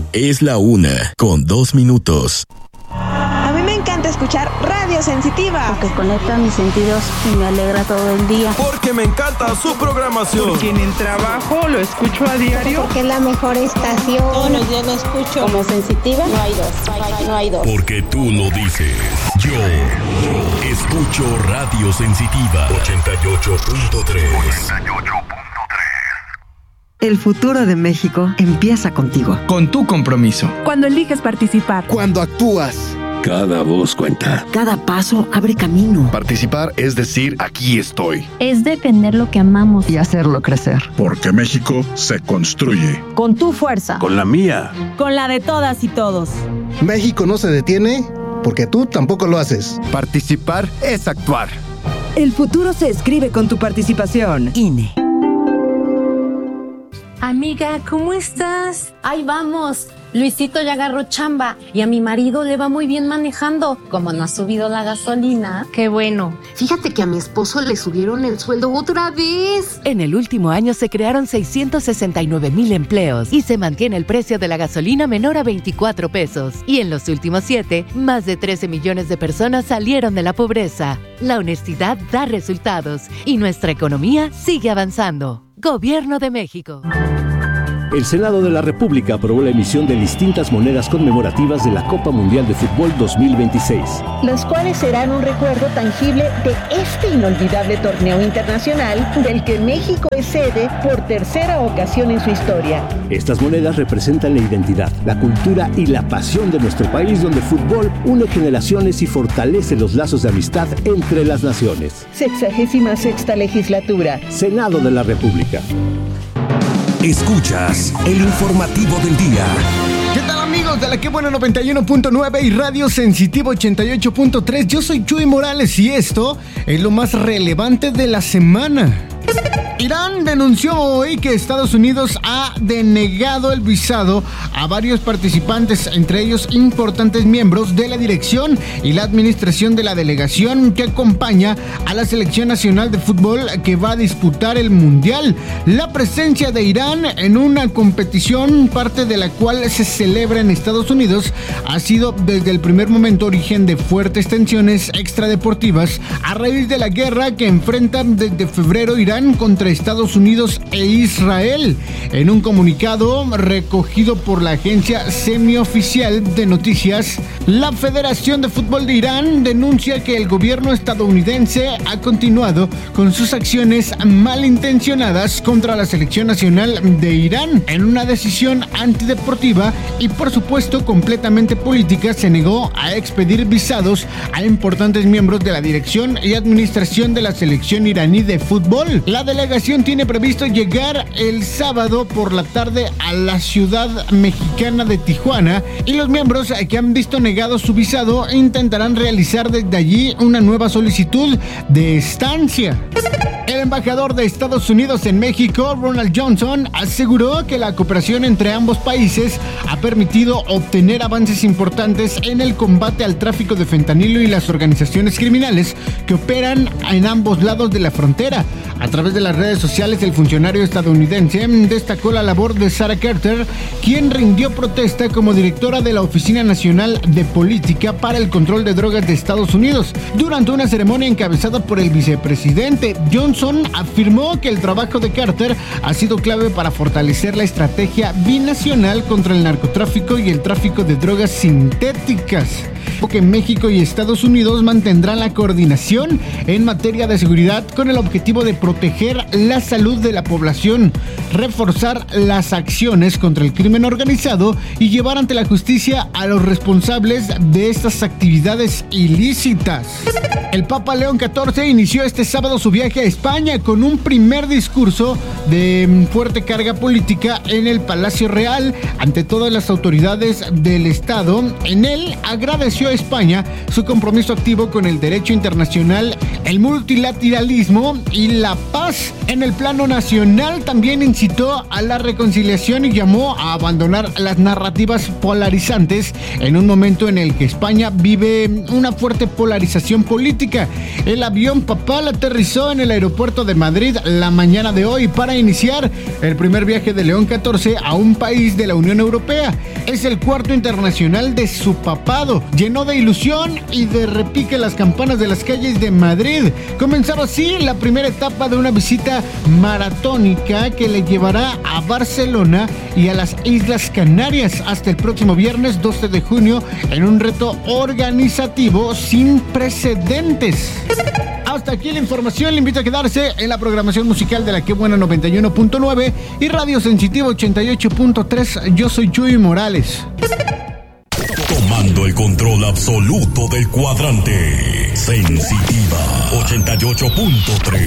Es la 1:02. A mí me encanta escuchar Radio Sensitiva, porque conecta mis sentidos y me alegra todo el día. Porque me encanta su programación. Porque en el trabajo lo escucho a diario. Porque es la mejor estación. Todos los días lo escucho. Como Sensitiva, no hay dos. Porque tú lo dices. Yo escucho Radio Sensitiva 88.3. El futuro de México empieza contigo. Con tu compromiso. Cuando eliges participar. Cuando actúas. Cada voz cuenta. Cada paso abre camino. Participar es decir, aquí estoy. Es defender lo que amamos. Y hacerlo crecer. Porque México se construye. Con tu fuerza. Con la mía. Con la de todas y todos. México no se detiene porque tú tampoco lo haces. Participar es actuar. El futuro se escribe con tu participación. INE. Amiga, ¿cómo estás? Ahí vamos. Luisito ya agarró chamba y a mi marido le va muy bien manejando. Como no ha subido la gasolina. Qué bueno. Fíjate que a mi esposo le subieron el sueldo otra vez. En el último año se crearon 669,000 empleos y se mantiene el precio de la gasolina menor a 24 pesos. Y en los últimos 7, más de 13 millones de personas salieron de la pobreza. La honestidad da resultados y nuestra economía sigue avanzando. Gobierno de México. El Senado de la República aprobó la emisión de distintas monedas conmemorativas de la Copa Mundial de Fútbol 2026. Las cuales serán un recuerdo tangible de este inolvidable torneo internacional del que México es sede por tercera ocasión en su historia. Estas monedas representan la identidad, la cultura y la pasión de nuestro país, donde el fútbol une generaciones y fortalece los lazos de amistad entre las naciones. 66ª legislatura. Senado de la República. Escuchas el informativo del día. ¿Qué tal, amigos de la Que Buena 91.9 y Radio Sensitiva 88.3? Yo soy Chuy Morales y esto es lo más relevante de la semana. Irán denunció hoy que Estados Unidos ha denegado el visado a varios participantes, entre ellos importantes miembros de la dirección y la administración de la delegación que acompaña a la selección nacional de fútbol que va a disputar el Mundial. La presencia de Irán en una competición, parte de la cual se celebra en Estados Unidos, ha sido desde el primer momento origen de fuertes tensiones extradeportivas a raíz de la guerra que enfrentan desde febrero Irán contra Estados Unidos e Israel. En un comunicado recogido por la agencia semioficial de noticias, la Federación de Fútbol de Irán denuncia que el gobierno estadounidense ha continuado con sus acciones malintencionadas contra la selección nacional de Irán. En una decisión antideportiva y por supuesto completamente política, se negó a expedir visados a importantes miembros de la dirección y administración de la selección iraní de fútbol. La delegación tiene previsto llegar el sábado por la tarde a la ciudad mexicana de Tijuana y los miembros que han visto negado su visado intentarán realizar desde allí una nueva solicitud de estancia. El embajador de Estados Unidos en México, Ronald Johnson, aseguró que la cooperación entre ambos países ha permitido obtener avances importantes en el combate al tráfico de fentanilo y las organizaciones criminales que operan en ambos lados de la frontera. A través de las redes sociales, el funcionario estadounidense destacó la labor de Sarah Carter, quien rindió protesta como directora de la Oficina Nacional de Política para el Control de Drogas de Estados Unidos. Durante una ceremonia encabezada por el vicepresidente, Johnson afirmó que el trabajo de Carter ha sido clave para fortalecer la estrategia binacional contra el narcotráfico y el tráfico de drogas sintéticas. Que México y Estados Unidos mantendrán la coordinación en materia de seguridad con el objetivo de proteger la salud de la población, reforzar las acciones contra el crimen organizado y llevar ante la justicia a los responsables de estas actividades ilícitas. El Papa León XIV inició este sábado su viaje a España con un primer discurso de fuerte carga política en el Palacio Real ante todas las autoridades del Estado. En él agradeció a España su compromiso activo con el derecho internacional, el multilateralismo y la paz. En el plano nacional también incitó a la reconciliación y llamó a abandonar las narrativas polarizantes en un momento en el que España vive una fuerte polarización política. El avión papal aterrizó en el aeropuerto de Madrid la mañana de hoy para iniciar el primer viaje de León XIV a un país de la Unión Europea. Es el cuarto internacional de su papado. Llenó de ilusión y de repique las campanas de las calles de Madrid. Comenzaba así la primera etapa de una visita maratónica que le llevará a Barcelona y a las Islas Canarias hasta el próximo viernes 12 de junio en un reto organizativo sin precedentes. Hasta aquí la información. Le invito a quedarse en la programación musical de La Que Buena 91.9 y Radio Sensitiva 88.3. Yo soy Chuy Morales. Tomando el control absoluto del cuadrante. Sensitiva 88.3.